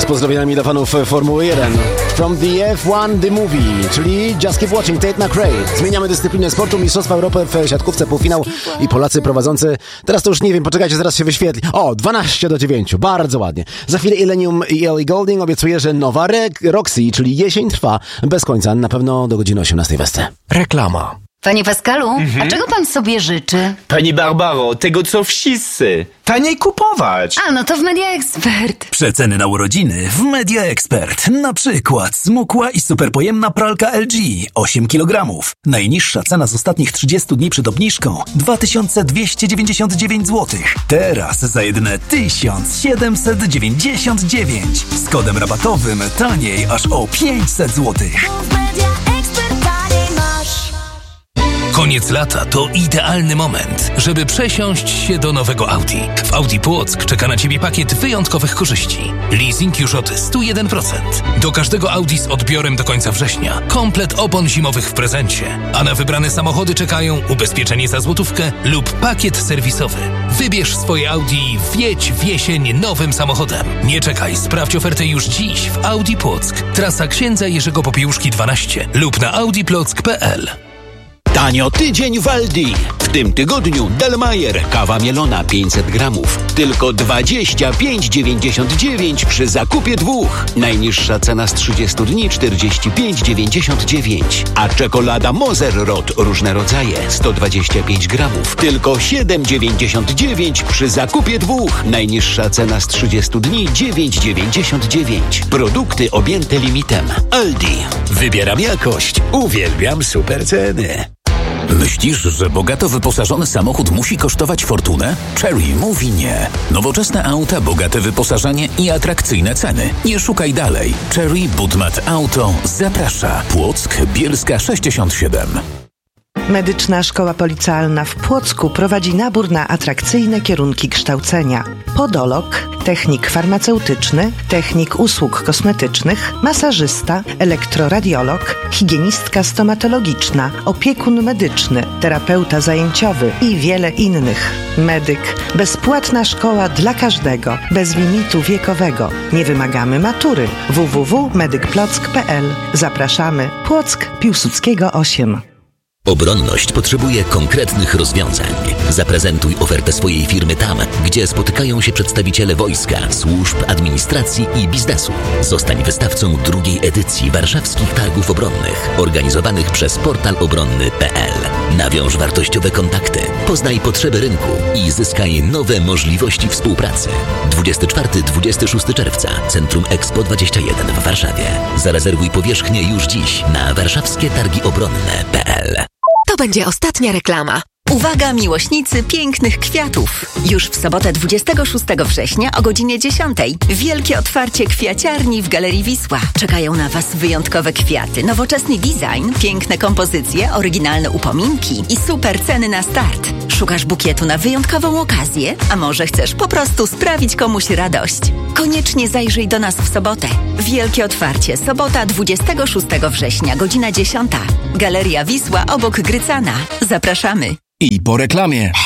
z pozdrowieniami dla fanów Formuły 1. From the F1 The Movie, czyli Just Keep Watching, Tate McRae. Zmieniamy dyscyplinę sportu, Mistrzostwa Europy w siatkówce, półfinał i Polacy prowadzący. Teraz to już nie wiem, poczekajcie, zaraz się wyświetli. O, 12-9, bardzo ładnie. Za chwilę Illenium i Ellie Goulding obiecuje, że nowa Roxy, czyli jesień trwa bez końca, na pewno do godziny 18 Westy. Reklama. Panie Pascalu, a czego pan sobie życzy? Pani Barbaro, tego co wszyscy. Taniej kupować. A, no to w Media Expert. Przeceny na urodziny w Media Expert. Na przykład smukła i superpojemna pralka LG 8 kg. Najniższa cena z ostatnich 30 dni przed obniżką 2299 zł. Teraz za jedyne 1799. Z kodem rabatowym taniej aż o 500 zł. Koniec lata to idealny moment, żeby przesiąść się do nowego Audi. W Audi Płock czeka na Ciebie pakiet wyjątkowych korzyści. Leasing już od 101%. Do każdego Audi z odbiorem do końca września. Komplet opon zimowych w prezencie. A na wybrane samochody czekają ubezpieczenie za złotówkę lub pakiet serwisowy. Wybierz swoje Audi i wjedź w jesień nowym samochodem. Nie czekaj, sprawdź ofertę już dziś w Audi Płock. Trasa Księdza Jerzego Popiełuszki 12 lub na audiplock.pl. Tanio tydzień w Aldi. W tym tygodniu Delmayer, kawa mielona 500 gramów. Tylko 25,99 przy zakupie dwóch. Najniższa cena z 30 dni 45,99. A czekolada Moser Rot różne rodzaje 125 gramów. Tylko 7,99 przy zakupie dwóch. Najniższa cena z 30 dni 9,99. Produkty objęte limitem. Aldi. Wybieram jakość. Uwielbiam super ceny. Myślisz, że bogato wyposażony samochód musi kosztować fortunę? Chery mówi nie. Nowoczesne auta, bogate wyposażenie i atrakcyjne ceny. Nie szukaj dalej. Chery Budmat Auto zaprasza. Płock, Bielska 67. Medyczna Szkoła Policealna w Płocku prowadzi nabór na atrakcyjne kierunki kształcenia. Podolog, technik farmaceutyczny, technik usług kosmetycznych, masażysta, elektroradiolog, higienistka stomatologiczna, opiekun medyczny, terapeuta zajęciowy i wiele innych. Medyk. Bezpłatna szkoła dla każdego, bez limitu wiekowego. Nie wymagamy matury. www.medykplock.pl. Zapraszamy. Płock, Piłsudskiego 8. Obronność potrzebuje konkretnych rozwiązań. Zaprezentuj ofertę swojej firmy tam, gdzie spotykają się przedstawiciele wojska, służb, administracji i biznesu. Zostań wystawcą drugiej edycji Warszawskich Targów Obronnych, organizowanych przez portal obronny.pl. Nawiąż wartościowe kontakty, poznaj potrzeby rynku i zyskaj nowe możliwości współpracy. 24-26 czerwca, Centrum Expo 21 w Warszawie. Zarezerwuj powierzchnię już dziś na warszawskietargiobronne.pl. To będzie ostatnia reklama. Uwaga, miłośnicy pięknych kwiatów! Już w sobotę 26 września o godzinie 10. Wielkie otwarcie kwiaciarni w Galerii Wisła. Czekają na Was wyjątkowe kwiaty, nowoczesny design, piękne kompozycje, oryginalne upominki i super ceny na start. Szukasz bukietu na wyjątkową okazję? A może chcesz po prostu sprawić komuś radość? Koniecznie zajrzyj do nas w sobotę. Wielkie otwarcie, sobota 26 września, godzina 10. Galeria Wisła obok Grycana. Zapraszamy. I po reklamie.